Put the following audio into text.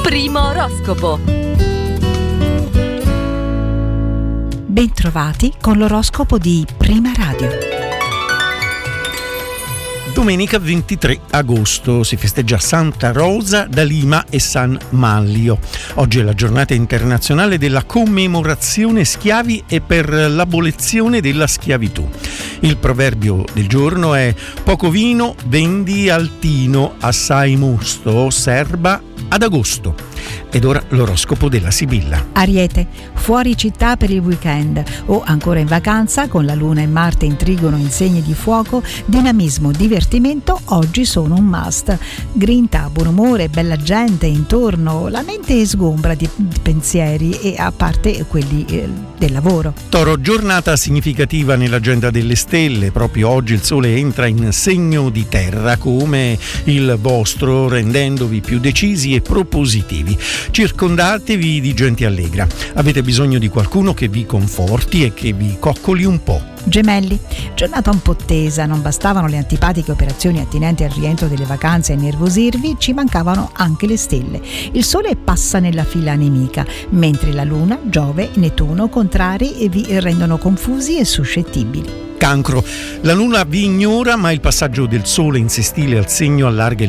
Primo oroscopo. Bentrovati con l'oroscopo di Prima Radio. Domenica 23 agosto si festeggia Santa Rosa da Lima e San Manlio. Oggi è la giornata internazionale della commemorazione schiavi e per l'abolizione della schiavitù. Il proverbio del giorno è: poco vino vendi al tino, assai mosto serba ad agosto. Ed ora l'oroscopo della Sibilla. Ariete, fuori città per il weekend o ancora in vacanza con la Luna e Marte in trigono in segni di fuoco, dinamismo, divertimento oggi sono un must. Grinta, buon umore, bella gente intorno, la mente sgombra di pensieri e a parte quelli del lavoro. Toro, giornata significativa nell'agenda delle stelle. Proprio oggi il sole entra in segno di terra come il vostro, rendendovi più decisi e propositivi. Circondatevi di gente allegra. Avete bisogno di qualcuno che vi conforti e che vi coccoli un po'. Gemelli, giornata un po' tesa, non bastavano le antipatiche operazioni attinenti al rientro delle vacanze a innervosirvi, ci mancavano anche le stelle. Il sole passa nella fila nemica, mentre la luna, Giove e Nettuno contrari vi rendono confusi e suscettibili. Cancro, la luna vi ignora, ma il passaggio del sole in sestile al segno allarga